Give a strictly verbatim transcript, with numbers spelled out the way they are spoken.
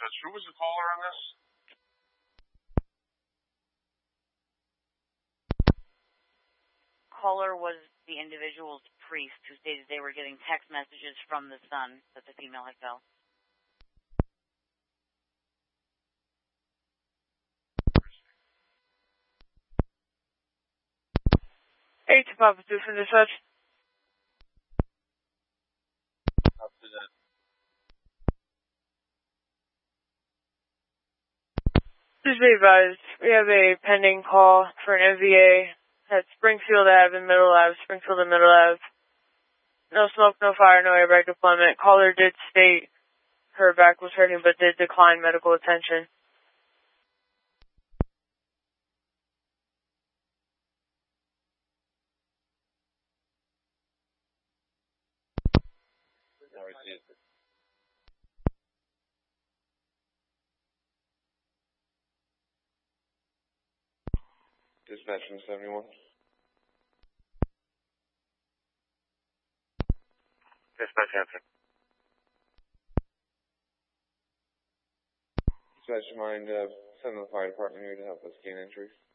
dispatch. Who was the caller on this? Caller was the individual's priest who stated they were getting text messages from the son that the female had felt. Eight to Papa two from dispatch. After that. Please be advised, we have a pending call for an M V A at Springfield Ave and Middle Ave, Springfield and Middle Ave. No smoke, no fire, no airbag deployment. Caller did state her back was hurting but did decline medical attention. I received it. Dispatch from seventy-one. Dispatch answer. Dispatch, you mind uh, sending the fire department here to help us gain entry?